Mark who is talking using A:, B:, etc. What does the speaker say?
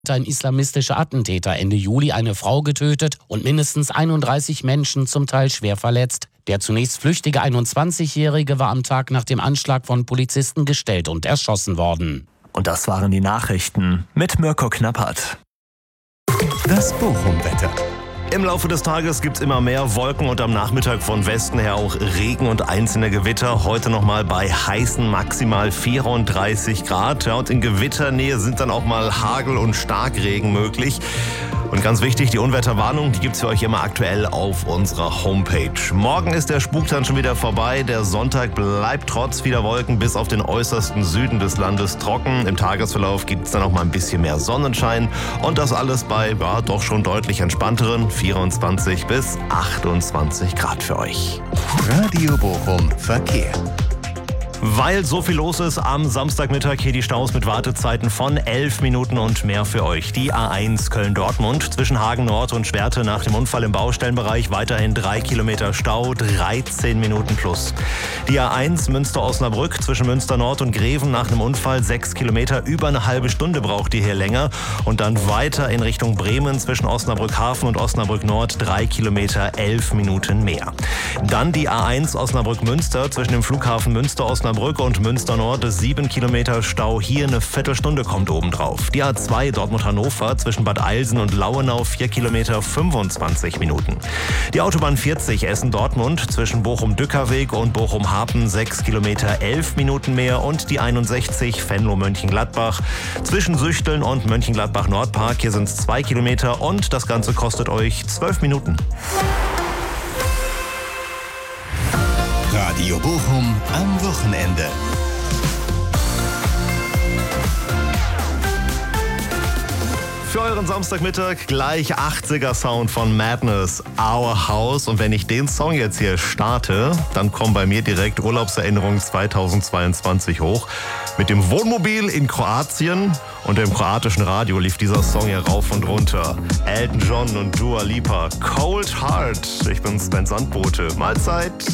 A: Ein islamistischer Attentäter Ende Juli eine Frau getötet und mindestens 31 Menschen zum Teil schwer verletzt. Der zunächst flüchtige 21-Jährige war am Tag nach dem Anschlag von Polizisten gestellt und erschossen worden.
B: Und das waren die Nachrichten mit Mirko Knappert.
C: Das Bochum-Wetter.
D: Im Laufe des Tages gibt es immer mehr Wolken und am Nachmittag von Westen her auch Regen und einzelne Gewitter. Heute nochmal bei heißen maximal 34 Grad. Ja, und in Gewitternähe sind dann auch mal Hagel und Starkregen möglich. Und ganz wichtig, die Unwetterwarnung, die gibt es für euch immer aktuell auf unserer Homepage. Morgen ist der Spuk dann schon wieder vorbei. Der Sonntag bleibt trotz vieler Wolken bis auf den äußersten Süden des Landes trocken. Im Tagesverlauf gibt es dann auch mal ein bisschen mehr Sonnenschein. Und das alles bei doch schon deutlich entspannteren 24 bis 28 Grad für euch.
C: Radio Bochum Verkehr.
D: Weil so viel los ist am Samstagmittag hier die Staus mit Wartezeiten von 11 Minuten und mehr für euch. Die A1 Köln-Dortmund zwischen Hagen Nord und Schwerte nach dem Unfall im Baustellenbereich weiterhin 3 Kilometer Stau, 13 Minuten plus. Die A1 Münster-Osnabrück zwischen Münster Nord und Greven nach einem Unfall 6 Kilometer, über eine halbe Stunde braucht ihr hier länger. Und dann weiter in Richtung Bremen zwischen Osnabrück Hafen und Osnabrück Nord 3 Kilometer, 11 Minuten mehr. Dann die A1 Osnabrück-Münster zwischen dem Flughafen Münster-Osnabrück und Münster Nord 7 Kilometer Stau, hier eine Viertelstunde kommt obendrauf. Die A2 Dortmund-Hannover zwischen Bad Eilsen und Lauenau 4 Kilometer 25 Minuten. Die Autobahn 40 Essen-Dortmund zwischen Bochum-Dückerweg und Bochum-Hapen 6 Kilometer 11 Minuten mehr und die 61 Venlo-Mönchengladbach zwischen Süchteln und Mönchengladbach-Nordpark, hier sind es 2 Kilometer und das Ganze kostet euch 12 Minuten.
C: Radio Bochum am Wochenende.
D: Für euren Samstagmittag gleich 80er Sound von Madness, Our House. Und wenn ich den Song jetzt hier starte, dann kommen bei mir direkt Urlaubserinnerungen 2022 hoch. Mit dem Wohnmobil in Kroatien und im kroatischen Radio lief dieser Song hier rauf und runter. Elton John und Dua Lipa, Cold Heart. Ich bin Sven Sandbote. Mahlzeit.